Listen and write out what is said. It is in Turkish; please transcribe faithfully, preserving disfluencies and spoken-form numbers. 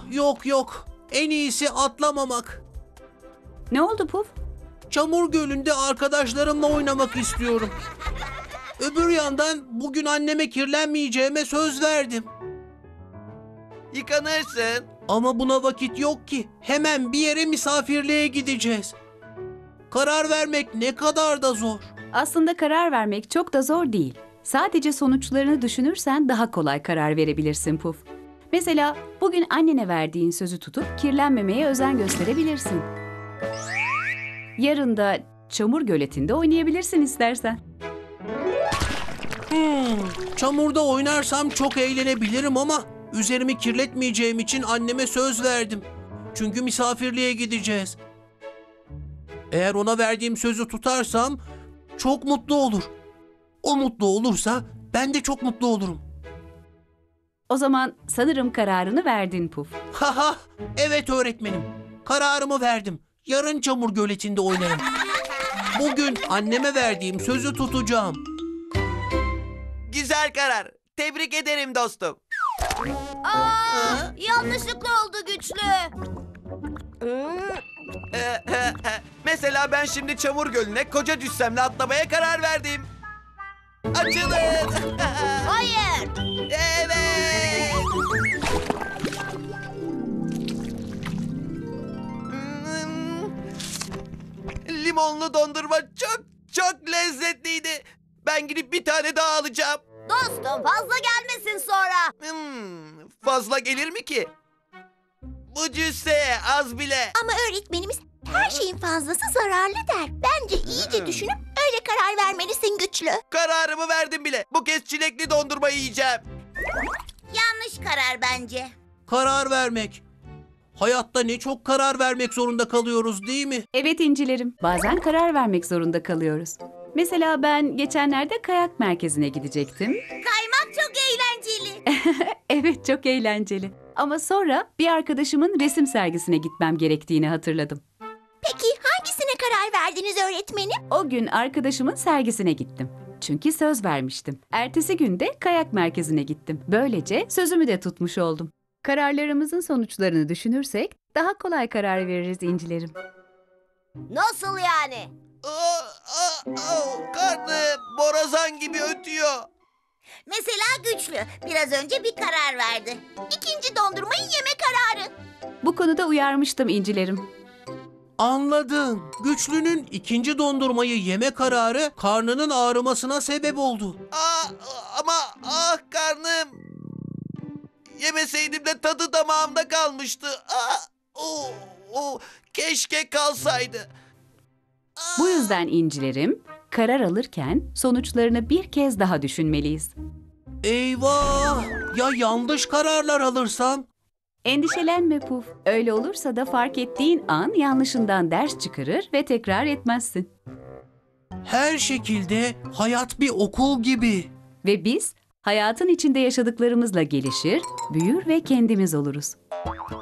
Yok yok. En iyisi atlamamak. Ne oldu Puf? Çamur gölünde arkadaşlarımla oynamak istiyorum. Öbür yandan bugün anneme kirlenmeyeceğime söz verdim. Yıkanırsın. Ama buna vakit yok ki. Hemen bir yere misafirliğe gideceğiz. Karar vermek ne kadar da zor. Aslında karar vermek çok da zor değil. Sadece sonuçlarını düşünürsen daha kolay karar verebilirsin Puf. Mesela bugün annene verdiğin sözü tutup kirlenmemeye özen gösterebilirsin. Yarın da çamur göletinde oynayabilirsin istersen. Hmm, çamurda oynarsam çok eğlenebilirim ama üzerimi kirletmeyeceğim için anneme söz verdim. Çünkü misafirliğe gideceğiz. Eğer ona verdiğim sözü tutarsam çok mutlu olur. O mutlu olursa ben de çok mutlu olurum. O zaman sanırım kararını verdin Puf. Haha, evet öğretmenim. Kararımı verdim. Yarın çamur göletinde oynarım. Bugün anneme verdiğim sözü tutacağım. Güzel karar. Tebrik ederim dostum. Aa, yanlışlıkla oldu güçlü. Mesela ben şimdi çamur gölüne koca cüssemle atlamaya karar verdim. Açılın. Hayır. Evet. Hmm. Limonlu dondurma çok çok lezzetliydi. Ben gidip bir tane daha alacağım. Dostum fazla gelmesin sonra. Hmm, fazla gelir mi ki? Bu cüsse az bile. Ama öğretmenimiz her şeyin fazlası zararlı der. Bence iyice düşünüp öyle karar vermelisin güçlü. Kararımı verdim bile. Bu kez çilekli dondurma yiyeceğim. Yanlış karar bence. Karar vermek. Hayatta ne çok karar vermek zorunda kalıyoruz değil mi? Evet incilerim, bazen karar vermek zorunda kalıyoruz. Mesela ben geçenlerde kayak merkezine gidecektim. Kaymak çok eğlenceli. Evet, çok eğlenceli. Ama sonra bir arkadaşımın resim sergisine gitmem gerektiğini hatırladım. Peki hangisine karar verdiniz öğretmenim? O gün arkadaşımın sergisine gittim. Çünkü söz vermiştim. Ertesi gün de kayak merkezine gittim. Böylece sözümü de tutmuş oldum. Kararlarımızın sonuçlarını düşünürsek daha kolay karar veririz incilerim. Nasıl yani? Aa, aa, aa, karnım borazan gibi ötüyor. Mesela güçlü biraz önce bir karar verdi. İkinci dondurmayı yeme kararı. Bu konuda uyarmıştım incilerim. Anladım. Güçlünün ikinci dondurmayı yeme kararı karnının ağrımasına sebep oldu. Aa, ama ah karnım. Yemeseydim de tadı damağımda kalmıştı. Aa, oh, oh, keşke kalsaydı. Bu yüzden incilerim, karar alırken sonuçlarını bir kez daha düşünmeliyiz. Eyvah! Ya yanlış kararlar alırsam? Endişelenme Puf. Öyle olursa da fark ettiğin an yanlışından ders çıkarır ve tekrar etmezsin. Her şekilde hayat bir okul gibi. Ve biz hayatın içinde yaşadıklarımızla gelişir, büyür ve kendimiz oluruz.